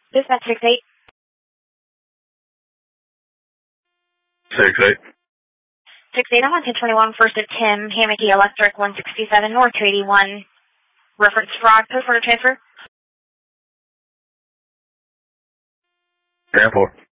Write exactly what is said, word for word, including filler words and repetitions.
Dispatch six eight. six eight. six eight, I'm on ten twenty-one, first at Tim, Hammocky Electric, one sixty-seven, North two eighty-one. Reference fraud, code for transfer. ten four.